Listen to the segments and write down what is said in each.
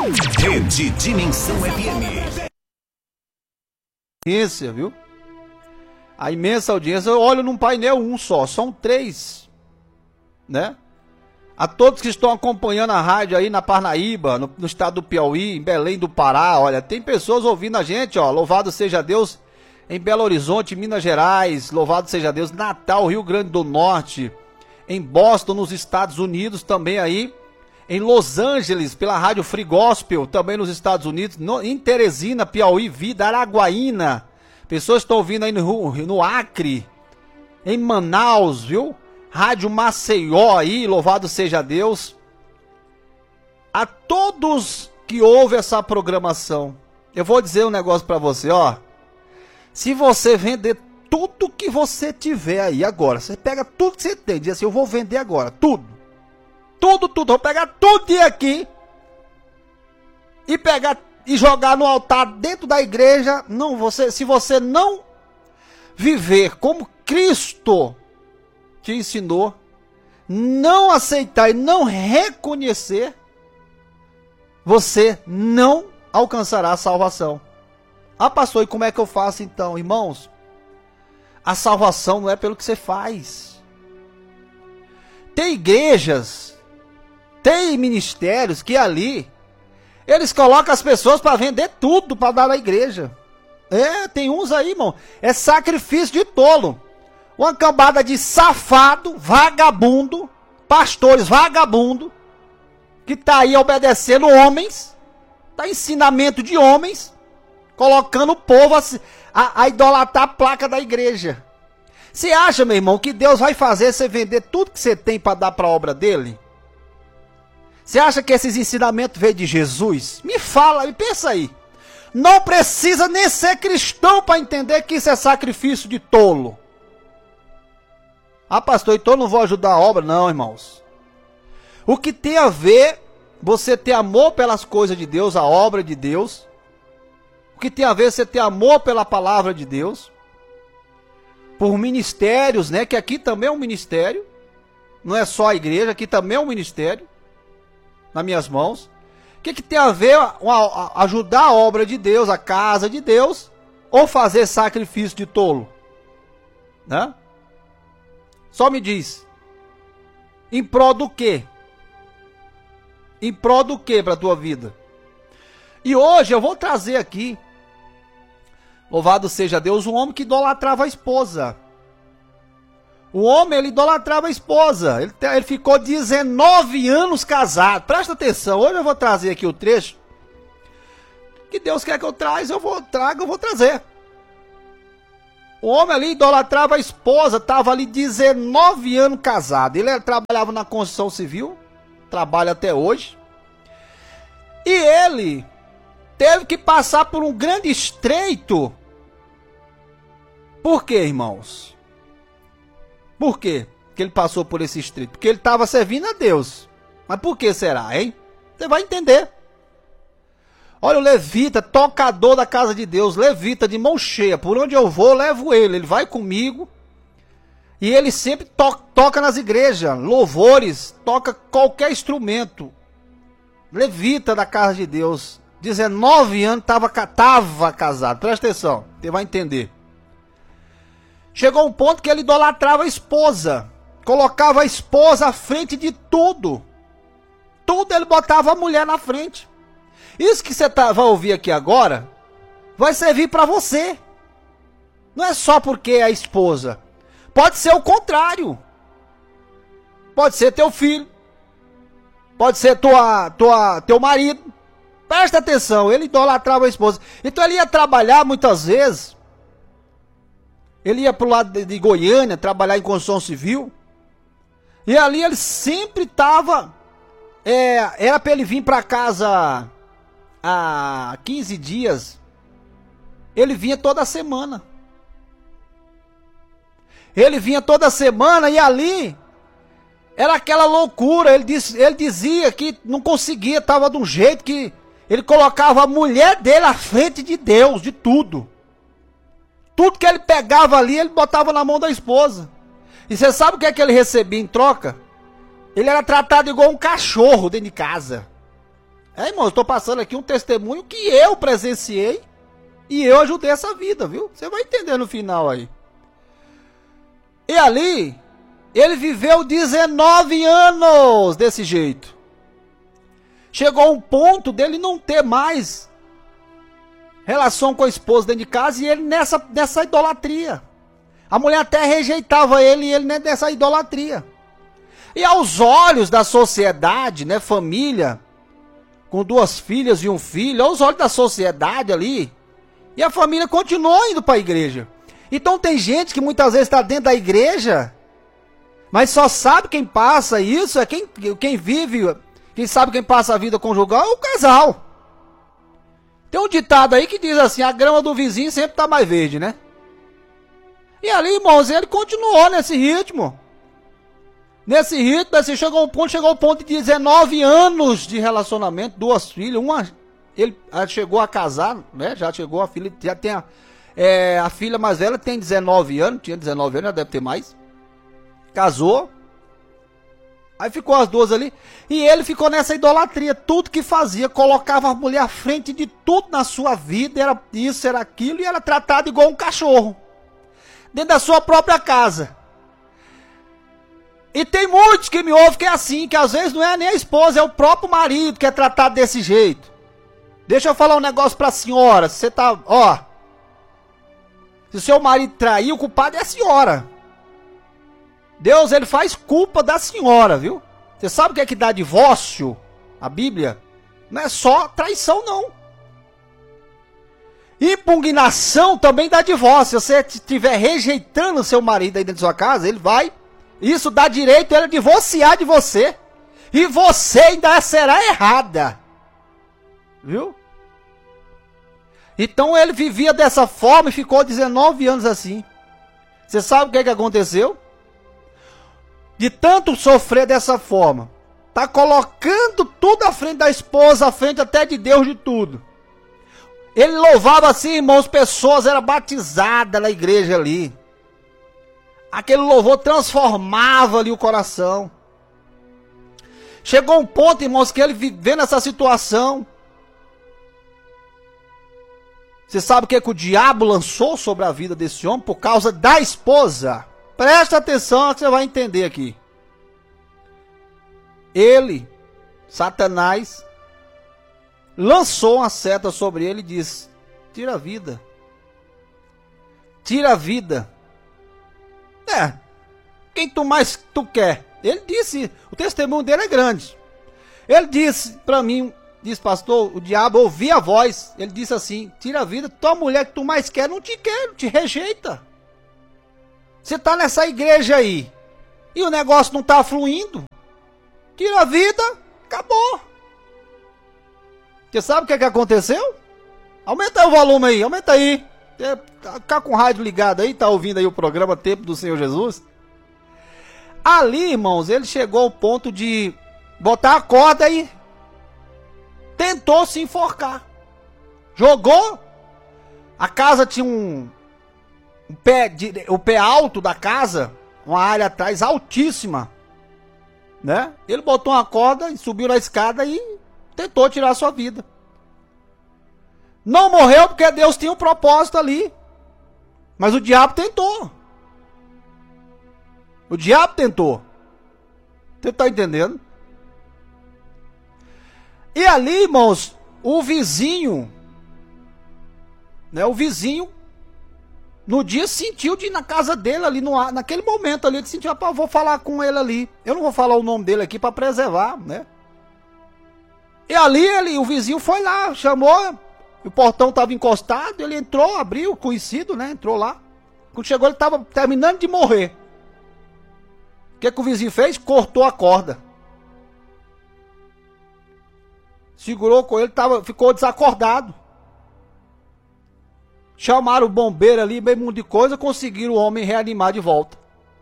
Rede Dimensão FM. Audiência, viu? A imensa audiência. Eu olho num painel só, são 3, né? A todos que estão acompanhando a rádio aí na Parnaíba, no estado do Piauí, em Belém do Pará, olha, tem pessoas ouvindo a gente, ó, louvado seja Deus, em Belo Horizonte, Minas Gerais, louvado seja Deus, Natal, Rio Grande do Norte, em Boston, nos Estados Unidos, também aí, em Los Angeles, pela Rádio Free Gospel, também nos Estados Unidos, em Teresina, Piauí, Vida, Araguaína, pessoas estão ouvindo aí no Acre, em Manaus, viu? Rádio Maceió aí, louvado seja Deus. A todos que ouvem essa programação, eu vou dizer um negócio pra você, ó. Se você vender tudo que você tiver aí agora, você pega tudo que você tem, diz assim, eu vou vender agora, tudo, vou pegar tudo aqui e jogar no altar dentro da igreja, se você não viver como Cristo te ensinou, não aceitar e não reconhecer, você não alcançará a salvação. Ah, pastor, e como é que eu faço então? Irmãos, a salvação não é pelo que você faz. Tem igrejas, tem ministérios que ali, eles colocam as pessoas para vender tudo para dar na igreja. Tem uns aí, irmão, é sacrifício de tolo. Uma cambada de safado, vagabundo, pastores vagabundo, que tá aí obedecendo homens, tá ensinamento de homens, colocando o povo a idolatrar a placa da igreja. Você acha, meu irmão, que Deus vai fazer você vender tudo que você tem para dar para a obra dele? Você acha que esses ensinamentos veio de Jesus? Me fala, me pensa aí. Não precisa nem ser cristão para entender que isso é sacrifício de tolo. Ah, pastor, então eu não vou ajudar a obra? Não, irmãos. O que tem a ver você ter amor pelas coisas de Deus, a obra de Deus? O que tem a ver você ter amor pela palavra de Deus? Por ministérios, né? Que aqui também é um ministério. Não é só a igreja, aqui também é um ministério. Nas minhas mãos. O que tem a ver ajudar a obra de Deus, a casa de Deus? Ou fazer sacrifício de tolo? Né? Só me diz. Em prol do quê? Em prol do quê para a tua vida? E hoje eu vou trazer aqui, louvado seja Deus, um homem que idolatrava a esposa. O homem, ele idolatrava a esposa. Ele ficou 19 anos casado. Presta atenção, hoje eu vou trazer aqui o trecho que Deus quer que eu traga, eu vou trazer. O homem ali idolatrava a esposa, estava ali 19 anos casado. Ele trabalhava na construção civil, trabalha até hoje. E ele teve que passar por um grande estreito. Por quê, irmãos? Por quê que ele passou por esse estreito? Porque ele estava servindo a Deus. Mas por que será, hein? Você vai entender. Olha o levita, tocador da casa de Deus, levita de mão cheia. Por onde eu vou, levo ele. Ele vai comigo. E ele sempre toca nas igrejas, louvores, toca qualquer instrumento. Levita da casa de Deus. 19 anos, estava casado. Presta atenção, você vai entender. Chegou um ponto que ele idolatrava a esposa. Colocava a esposa à frente de tudo. Tudo ele botava a mulher na frente. Isso que você vai ouvir aqui agora, vai servir para você. Não é só porque é a esposa. Pode ser o contrário. Pode ser teu filho. Pode ser teu marido. Presta atenção, ele idolatrava a esposa. Então ele ia trabalhar muitas vezes. Ele ia pro lado de Goiânia, trabalhar em construção civil. E ali ele sempre estava... era para ele vir para casa há 15 dias. Ele vinha toda semana. Ele vinha toda semana e ali... era aquela loucura. Ele dizia que não conseguia, estava de um jeito que... ele colocava a mulher dele à frente de Deus, de tudo. Tudo que ele pegava ali, ele botava na mão da esposa. E você sabe o que é que ele recebia em troca? Ele era tratado igual um cachorro dentro de casa. Irmão, eu estou passando aqui um testemunho que eu presenciei e eu ajudei essa vida, viu? Você vai entender no final aí. E ali, ele viveu 19 anos desse jeito. Chegou um ponto dele não ter mais relação com a esposa dentro de casa e ele nessa idolatria. A mulher até rejeitava ele e ele nessa idolatria. E aos olhos da sociedade, né, família, com 2 filhas e um filho, aos olhos da sociedade ali, e a família continuou indo para a igreja. Então tem gente que muitas vezes está dentro da igreja, mas só sabe quem passa isso, é quem vive, quem sabe quem passa a vida conjugal é o casal. Tem um ditado aí que diz assim, a grama do vizinho sempre está mais verde, né? E ali, irmãos, ele continuou nesse ritmo. Chegou ao ponto de 19 anos de relacionamento, 2 filhas, ele chegou a casar, né? Já chegou a filha, já tem a filha mais velha tem 19 anos, tinha 19 anos, já deve ter mais. Casou. Aí ficou as 2 ali, e ele ficou nessa idolatria, tudo que fazia, colocava a mulher à frente de tudo na sua vida, era isso, era aquilo, e era tratado igual um cachorro, dentro da sua própria casa. E tem muitos que me ouvem que é assim, que às vezes não é nem a esposa, é o próprio marido que é tratado desse jeito. Deixa eu falar um negócio pra senhora, se você tá, se o seu marido trair, o culpado é a senhora. Deus, ele faz culpa da senhora, viu? Você sabe o que dá divórcio? A Bíblia? Não é só traição, não. Impugnação também dá divórcio. Se você estiver rejeitando o seu marido aí dentro da sua casa, ele vai... Isso dá direito a ele divorciar de você. E você ainda será errada. Viu? Então ele vivia dessa forma e ficou 19 anos assim. Você sabe o que aconteceu? De tanto sofrer dessa forma, tá colocando tudo à frente da esposa, à frente até de Deus, de tudo. Ele louvava assim, irmãos, pessoas eram batizadas na igreja ali. Aquele louvor transformava ali o coração. Chegou um ponto, irmãos, que ele vivendo essa situação. Você sabe o que o diabo lançou sobre a vida desse homem por causa da esposa? Presta atenção que você vai entender aqui. Ele, Satanás, lançou uma seta sobre ele e disse: tira a vida. Tira a vida. Quem tu quer? Ele disse, o testemunho dele é grande. Ele disse para mim, disse, pastor, o diabo ouvia a voz. Ele disse assim: tira a vida, tua mulher que tu mais quer não te quer, te rejeita. Você tá nessa igreja aí e o negócio não tá fluindo. Tira a vida, acabou. Você sabe o que aconteceu? Aumenta aí o volume aí, aumenta aí. Tá com o rádio ligado aí, tá ouvindo aí o programa Tempo do Senhor Jesus? Ali, irmãos, ele chegou ao ponto de botar a corda e tentou se enforcar. Jogou. A casa tinha o pé alto da casa, uma área atrás altíssima, né? Ele botou uma corda e subiu na escada e tentou tirar a sua vida. Não morreu porque Deus tinha um propósito ali. Mas o diabo tentou. O diabo tentou. Você está entendendo? E ali, irmãos, o vizinho, né? O vizinho, no dia sentiu de ir na casa dele ali, naquele momento ali, ele sentiu, vou falar com ele ali. Eu não vou falar o nome dele aqui para preservar, né? E ali, o vizinho foi lá, chamou... O portão estava encostado, ele entrou, abriu, conhecido, né? Entrou lá. Quando chegou, ele estava terminando de morrer. O que o vizinho fez? Cortou a corda. Segurou com ele, ficou desacordado. Chamaram o bombeiro ali, meio mundo de coisa, conseguiram o homem reanimar de volta.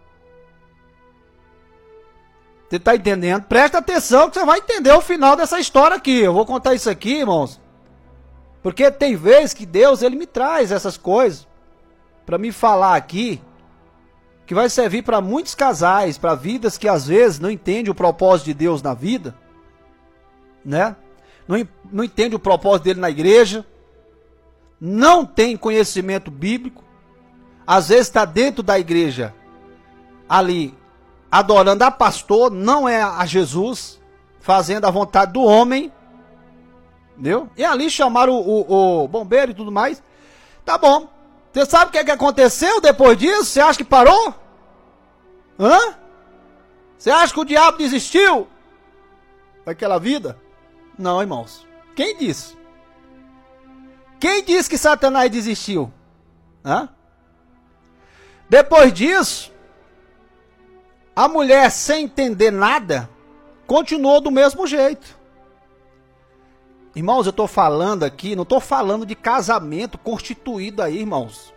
Você está entendendo? Presta atenção que você vai entender o final dessa história aqui. Eu vou contar isso aqui, irmãos. Porque tem vezes que Deus, ele me traz essas coisas para me falar aqui, que vai servir para muitos casais, para vidas que às vezes não entendem o propósito de Deus na vida, né? não entende o propósito dele na igreja, não tem conhecimento bíblico, às vezes está dentro da igreja, ali, adorando a pastor, não é a Jesus, fazendo a vontade do homem, entendeu? E ali chamaram o bombeiro e tudo mais. Tá bom. Você sabe o que aconteceu depois disso? Você acha que parou? Hã? Você acha que o diabo desistiu daquela vida? Não, irmãos. Quem disse? Quem disse que Satanás desistiu? Hã? Depois disso, a mulher, sem entender nada, continuou do mesmo jeito. Irmãos, eu estou falando aqui, não estou falando de casamento constituído aí, irmãos.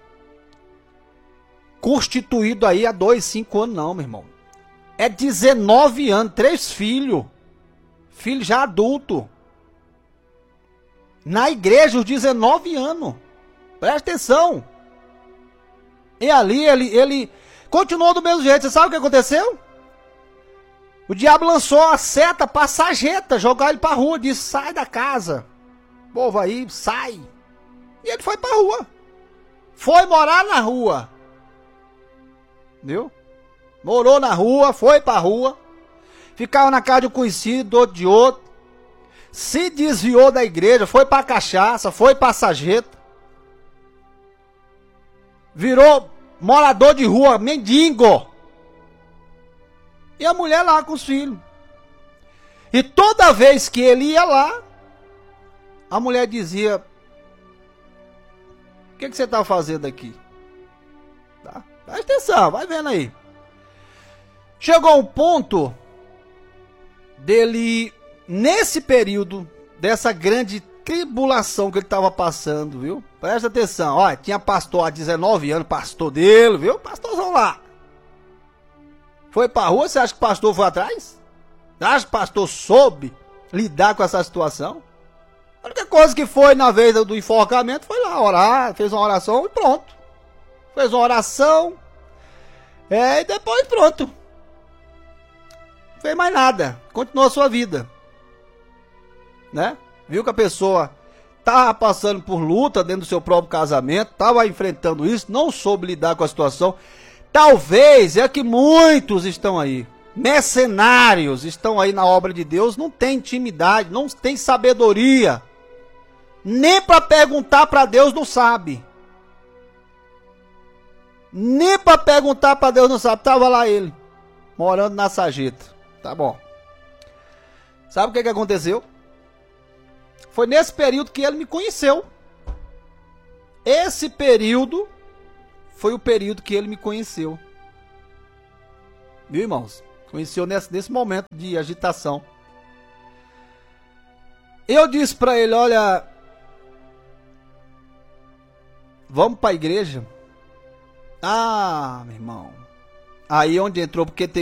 Constituído aí há 2, 5 anos não, meu irmão. É 19 anos, 3 filhos. Filho já adulto. Na igreja, os 19 anos. Presta atenção. E ali, ele continuou do mesmo jeito. Você sabe o que aconteceu? O diabo lançou a seta pra sarjeta, jogar ele pra rua, disse, sai da casa. O povo aí, sai. E ele foi pra rua. Foi morar na rua. Viu? Morou na rua, foi pra rua. Ficava na casa de um conhecido, do outro de outro. Se desviou da igreja, foi pra cachaça, foi pra sarjeta. Virou morador de rua, mendigo. E a mulher lá com os filhos. E toda vez que ele ia lá, a mulher dizia, o que você está fazendo aqui? Tá? Presta atenção, vai vendo aí. Chegou um ponto dele, nesse período, dessa grande tribulação que ele estava passando, viu? Presta atenção, olha, tinha pastor há 19 anos, pastor dele, viu? Pastorzão lá. Foi pra rua, você acha que o pastor foi atrás? Você acha que o pastor soube lidar com essa situação? A única coisa que foi na vez do enforcamento foi lá orar, fez uma oração e pronto. Fez uma oração, e depois pronto. Não fez mais nada, continuou a sua vida. Né? Viu que a pessoa estava passando por luta dentro do seu próprio casamento, estava enfrentando isso, não soube lidar com a situação. Talvez é que muitos estão aí, mercenários, estão aí na obra de Deus, não tem intimidade, não tem sabedoria, nem para perguntar para Deus não sabe. Nem para perguntar para Deus não sabe. Tava lá ele, morando na sarjeta. Tá bom. Sabe o que aconteceu? Foi nesse período que ele me conheceu. Esse período foi o período que ele me conheceu. Viu, irmãos? Conheceu nesse momento de agitação. Eu disse para ele, olha, vamos para a igreja? Ah, meu irmão. Aí onde entrou, porque tem